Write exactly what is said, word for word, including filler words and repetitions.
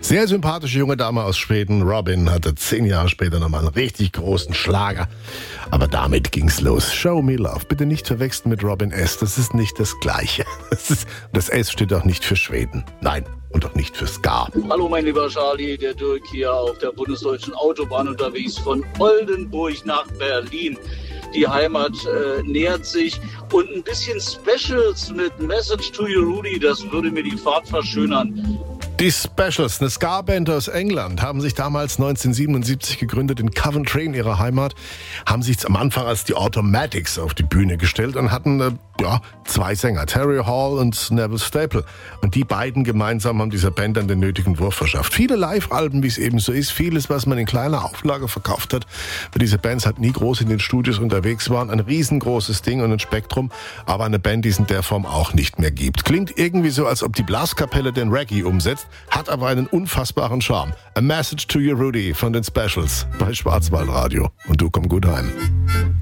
Sehr sympathische junge Dame aus Schweden, Robyn, hatte zehn Jahre später nochmal einen richtig großen Schlager. Aber damit ging's los. Show Me Love. Bitte nicht verwechseln mit Robin S. Das ist nicht das Gleiche. Das, ist, das S steht auch nicht für Schweden. Nein, und auch nicht für Ska. Hallo mein lieber Charlie, der Dirk hier auf der bundesdeutschen Autobahn unterwegs von Oldenburg nach Berlin. Die Heimat äh, nähert sich und ein bisschen Specials mit Message to You Rudy, das würde mir die Fahrt verschönern. Die Specials, eine Ska-Band aus England, haben sich damals neunzehnhundertsiebenundsiebzig gegründet in Coventry in ihrer Heimat, haben sich am Anfang als die Automatics auf die Bühne gestellt und hatten äh, ja, zwei Sänger, Terry Hall und Neville Staple. Und die beiden gemeinsam haben dieser Band dann den nötigen Wurf verschafft. Viele Live-Alben, wie es eben so ist, vieles, was man in kleiner Auflage verkauft hat, weil diese Bands halt nie groß in den Studios unterwegs waren, ein riesengroßes Ding und ein Spektrum, aber eine Band, die es in der Form auch nicht mehr gibt. Klingt irgendwie so, als ob die Blaskapelle den Reggae umsetzt, hat aber einen unfassbaren Charme. A Message to You Rudy von den Specials bei Schwarzwaldradio. Und du komm gut heim.